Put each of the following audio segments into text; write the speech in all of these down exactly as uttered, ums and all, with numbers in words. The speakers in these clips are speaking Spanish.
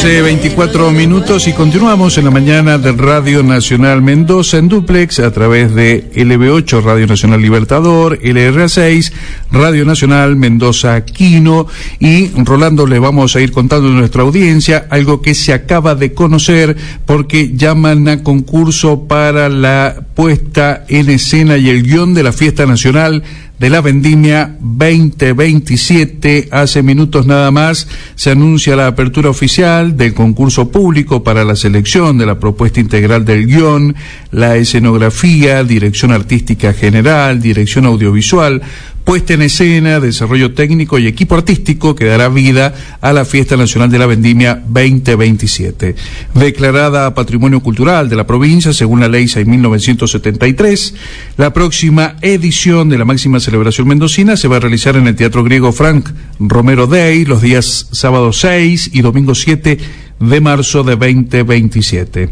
once veinticuatro minutos y continuamos en la mañana de Radio Nacional Mendoza en dúplex a través de L B ocho, Radio Nacional Libertador, L R A seis, Radio Nacional Mendoza Quino. Y Rolando, le vamos a ir contando a nuestra audiencia algo que se acaba de conocer, porque llaman a concurso para la puesta en escena y el guión de la Fiesta Nacional de la Vendimia veinte veintisiete. Hace minutos nada más se anuncia la apertura oficial del concurso público para la selección de la propuesta integral del guión, la escenografía, dirección artística general, dirección audiovisual, puesta en escena, desarrollo técnico y equipo artístico que dará vida a la Fiesta Nacional de la Vendimia veinte veintisiete. Declarada Patrimonio Cultural de la provincia según la Ley seis mil novecientos setenta y tres, la próxima edición de la máxima celebración mendocina se va a realizar en el Teatro Griego Frank Romero Day los días sábado seis y domingo siete de marzo de veinte veintisiete.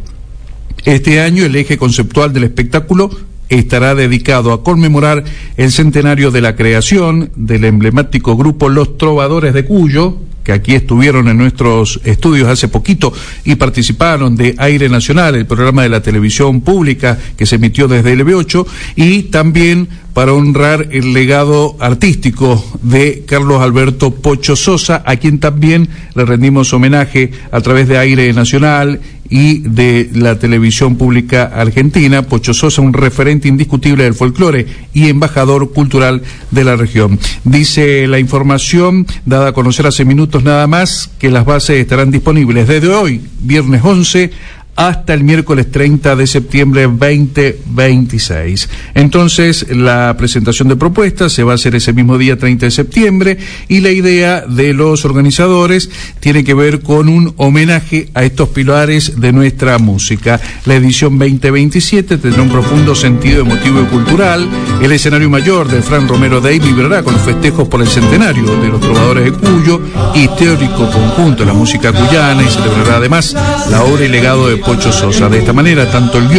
Este año el eje conceptual del espectáculo estará dedicado a conmemorar el centenario de la creación del emblemático grupo Los Trovadores de Cuyo, que aquí estuvieron en nuestros estudios hace poquito y participaron de Aire Nacional, el programa de la televisión pública que se emitió desde L B ocho, y también para honrar el legado artístico de Carlos Alberto Pocho Sosa, a quien también le rendimos homenaje a través de Aire Nacional y de la televisión pública argentina. Pocho Sosa, un referente indiscutible del folclore y embajador cultural de la región. Dice la información dada a conocer hace minutos nada más que las bases estarán disponibles desde hoy, viernes once, hasta el miércoles treinta de septiembre veinte veintiséis. Entonces, la presentación de propuestas se va a hacer ese mismo día treinta de septiembre, y la idea de los organizadores tiene que ver con un homenaje a estos pilares de nuestra música. La edición veinte veintisiete tendrá un profundo sentido emotivo y cultural. El escenario mayor del Fran Romero Day vibrará con los festejos por el centenario de los Trovadores de Cuyo, histórico conjunto de la música cuyana, y celebrará además la obra y legado de Pocho Sosa. De esta manera, tanto el guión